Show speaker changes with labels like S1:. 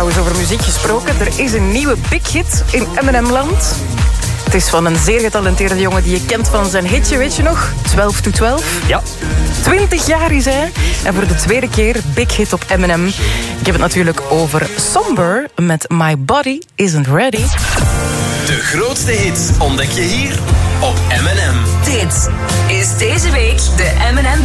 S1: trouwens over muziek gesproken. Er is een nieuwe big hit in Eminem-land. Het is van een zeer getalenteerde jongen die je kent van zijn hitje, weet je nog? 12 to 12.
S2: Ja.
S1: 20 jaar is hij. En voor de tweede keer big hit op Eminem. Ik heb het natuurlijk over Somber met My Body Isn't Ready.
S3: De grootste hits ontdek je hier op M&M.
S4: Dit is deze week de M&M